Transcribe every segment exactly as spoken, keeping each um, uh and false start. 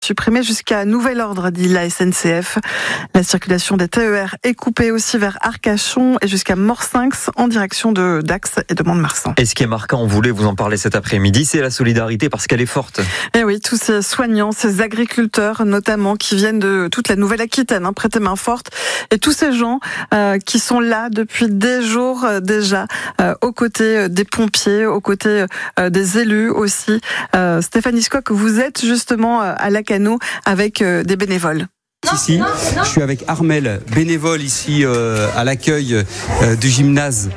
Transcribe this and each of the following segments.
supprimée jusqu'à nouvel ordre, dit la S N C F. La circulation des T E R est coupée aussi vers Arcachon et jusqu'à Morsinx en direction de Dax et de Mont-de-Marsan. Et ce qui est marquant, on voulait vous en parler cet après-midi, c'est la solidarité parce qu'elle est forte. Et oui, tous ces soignants, ces agriculteurs notamment qui viennent de toute la Nouvelle-Aquitaine, hein, prêter main forte, et tous ces gens euh, qui sont là depuis des jours euh, déjà, euh, aux côtés des pompiers, aux côtés euh, des élus aussi. Euh, Stéphane Hiscock, vous êtes justement à Lacanau avec euh, des bénévoles. Ici, je suis avec Armel, bénévole ici euh, à l'accueil euh, du gymnase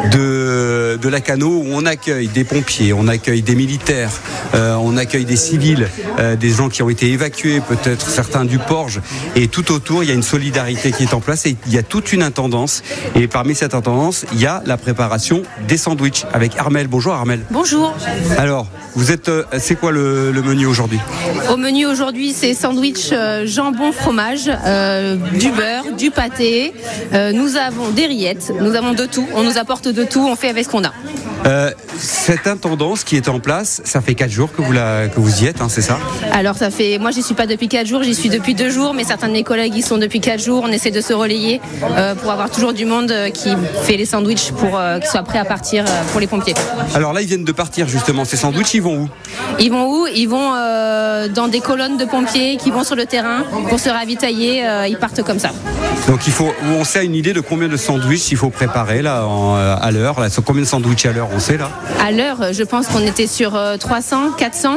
de, de Lacanau, où on accueille des pompiers, on accueille des militaires, euh, on accueille des civils, euh, des gens qui ont été évacués, peut-être certains du Porge, et tout autour il y a une solidarité qui est en place et il y a toute une intendance, et parmi cette intendance il y a la préparation des sandwichs avec Armel. Bonjour Armel. Bonjour. Alors, vous êtes, euh, c'est quoi le, le menu aujourd'hui ? Au menu aujourd'hui, c'est sandwich euh, jambon fromage, euh, du beurre, du pâté. Euh, nous avons des rillettes, nous avons de tout. On nous apporte de tout, on fait avec ce qu'on a. Euh, cette intendance qui est en place, ça fait quatre jours que vous, la, que vous y êtes, hein, c'est ça ? Alors ça fait, moi j'y suis pas depuis quatre jours, j'y suis depuis deux jours, mais certains de mes collègues y sont depuis quatre jours. On essaie de se relayer euh, pour avoir toujours du monde qui fait les sandwichs pour euh, qu'ils soient prêts à partir euh, pour les pompiers. Alors là, ils viennent de partir justement. Ces sandwichs, ils vont où ? Ils vont où ? Ils vont euh, dans des colonnes de pompiers qui vont sur le terrain pour se ravitailler. Euh, ils partent comme ça. Donc il faut, on sait une idée de combien de sandwichs il faut préparer là en, à l'heure. Là, combien de sandwichs à l'heure, on sait là ? À l'heure, je pense qu'on était sur euh, trois cents, quatre cents.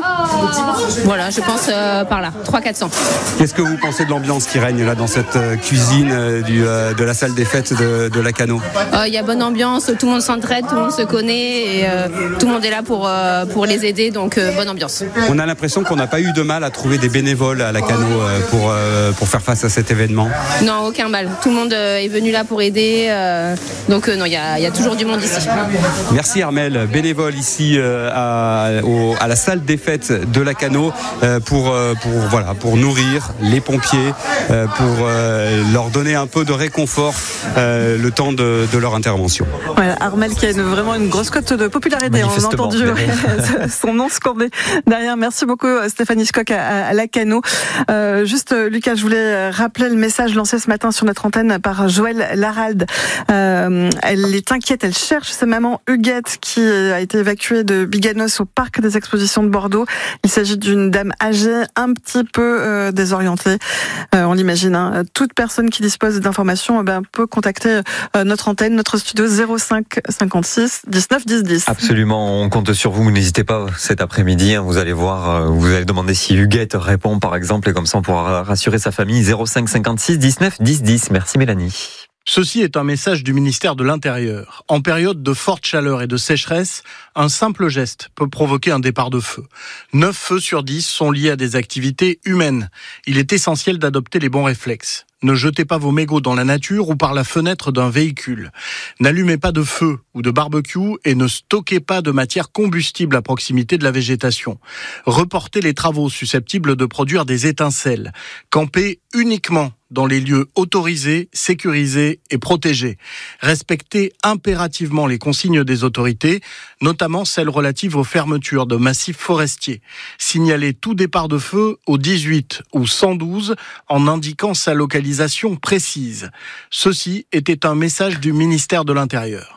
Voilà, je pense euh, par là, trois cents, quatre cents. Qu'est-ce que vous pensez de l'ambiance qui règne là dans cette euh, cuisine euh, du, euh, de la salle des fêtes de, de Lacanau ? Il euh, y a bonne ambiance, tout le monde s'entraide, tout le monde se connaît et euh, tout le monde est là pour, euh, pour les aider, donc euh, bonne ambiance. On a l'impression qu'on n'a pas eu de mal à trouver des bénévoles à Lacanau euh, pour, euh, pour faire face à cet événement. Non, aucun mal. Tout le monde euh, est venu là pour aider, euh, donc euh, non, il y a, y a toujours du monde ici. Merci Armel, bénévole ici euh, à, au, à la salle des fêtes de Lacanau euh, pour, euh, pour, voilà, pour nourrir les pompiers, euh, pour euh, leur donner un peu de réconfort euh, le temps de, de leur intervention. Voilà, Armel qui a une, vraiment une grosse cote de popularité, on a entendu ouais, son nom scandé derrière. Merci beaucoup Stéphane Hiscock à, à Lacanau. Euh, juste Lucas, je voulais rappeler le message lancé ce matin sur notre antenne par Joëlle Laralde. Euh, elle est inquiète, elle cherche sa maman Huguette qui a été évacuée de Biganos au parc des expositions de Bordeaux. Il s'agit d'une dame âgée, un petit peu euh, désorientée. Euh, on l'imagine. Hein. Toute personne qui dispose d'informations eh ben, peut contacter euh, notre antenne, notre studio zéro cinq cinquante-six dix-neuf dix dix. Absolument, on compte sur vous. N'hésitez pas cet après-midi. Hein, vous allez voir, vous allez demander si Huguette répond par exemple, et comme ça on pourra rassurer sa famille. zéro cinq cinquante-six dix-neuf dix dix. Merci Mélanie. Ceci est un message du ministère de l'Intérieur. En période de forte chaleur et de sécheresse, un simple geste peut provoquer un départ de feu. neuf feux sur dix sont liés à des activités humaines. Il est essentiel d'adopter les bons réflexes. Ne jetez pas vos mégots dans la nature ou par la fenêtre d'un véhicule. N'allumez pas de feu ou de barbecue et ne stockez pas de matière combustible à proximité de la végétation. Reportez les travaux susceptibles de produire des étincelles. Campez uniquement dans les lieux autorisés, sécurisés et protégés. Respectez impérativement les consignes des autorités, notamment celles relatives aux fermetures de massifs forestiers. Signalez tout départ de feu au dix-huit ou cent douze en indiquant sa localisation précise. Ceci était un message du ministère de l'Intérieur.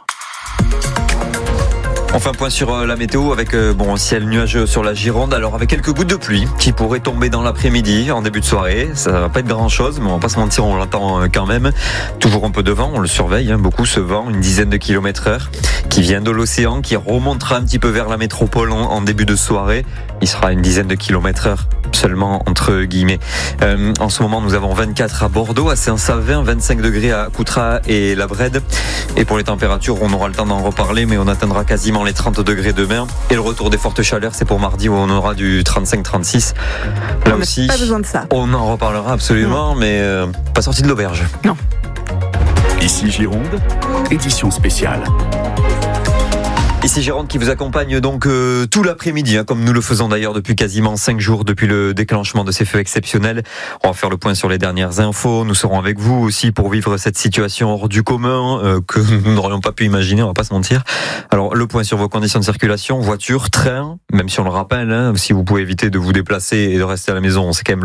On fait un point sur la météo avec bon, un ciel nuageux sur la Gironde, alors avec quelques gouttes de pluie qui pourraient tomber dans l'après-midi, en début de soirée. Ça va pas être grand-chose, mais on va pas se mentir, on l'entend quand même. Toujours un peu de vent, on le surveille, hein, beaucoup ce vent, une dizaine de kilomètres heure, qui vient de l'océan, qui remontera un petit peu vers la métropole en, en début de soirée. Il sera une dizaine de kilomètres heure seulement, entre guillemets. Euh, en ce moment, nous avons vingt-quatre à Bordeaux, à Saint-Savin, vingt-cinq degrés à Coutras et La Brède. Et pour les températures, on aura le temps d'en reparler, mais on atteindra quasiment les trente degrés demain. Et le retour des fortes chaleurs, c'est pour mardi où on aura du trente-cinq trente-six. Là on aussi, pas besoin de ça. On en reparlera absolument, non. mais euh, pas sorti de l'auberge. Non. Ici Gironde, édition spéciale. Ici Gironde qui vous accompagne donc euh, tout l'après-midi, hein, comme nous le faisons d'ailleurs depuis quasiment cinq jours depuis le déclenchement de ces feux exceptionnels. On va faire le point sur les dernières infos. Nous serons avec vous aussi pour vivre cette situation hors du commun euh, que nous n'aurions pas pu imaginer, on va pas se mentir. Alors le point sur vos conditions de circulation, voiture, train, même si on le rappelle, hein, si vous pouvez éviter de vous déplacer et de rester à la maison, c'est quand même le